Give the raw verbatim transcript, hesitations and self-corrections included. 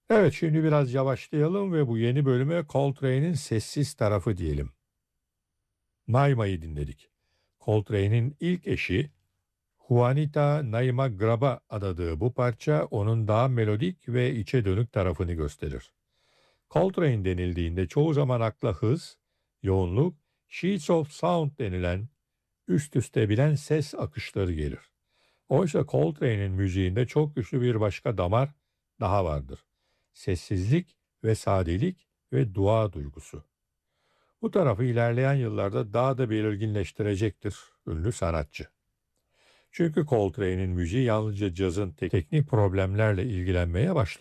Evet, şimdi biraz yavaşlayalım ve bu yeni bölüme Coltrane'in sessiz tarafı diyelim. Naima'yı dinledik. Coltrane'in ilk eşi Juanita Naima Grab'a adadığı bu parça onun daha melodik ve içe dönük tarafını gösterir. Coltrane denildiğinde çoğu zaman akla hız, yoğunluk, sheets of sound denilen üst üste bilen ses akışları gelir. Oysa Coltrane'in müziğinde çok güçlü bir başka damar daha vardır. Sessizlik ve sadelik ve dua duygusu. Bu tarafı ilerleyen yıllarda daha da belirginleştirecektir ünlü sanatçı. Çünkü Coltrane'in müziği yalnızca cazın teknik problemlerle ilgilenmeye başlamıştır.